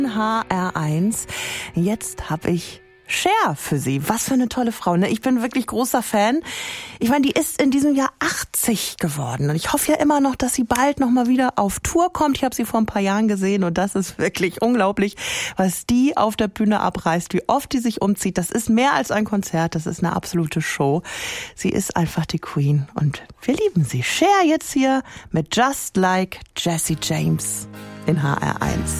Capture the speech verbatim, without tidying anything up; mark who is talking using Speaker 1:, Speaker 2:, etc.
Speaker 1: H R eins. Jetzt habe ich Cher für Sie. Was für eine tolle Frau, ne? Ich bin wirklich großer Fan. Ich meine, die ist in diesem Jahr achtzig geworden und ich hoffe ja immer noch, dass sie bald noch mal wieder auf Tour kommt. Ich habe sie vor ein paar Jahren gesehen und das ist wirklich unglaublich, was die auf der Bühne abreißt, wie oft die sich umzieht. Das ist mehr als ein Konzert, das ist eine absolute Show. Sie ist einfach die Queen und wir lieben sie. Cher jetzt hier mit Just Like Jessie James in H R eins.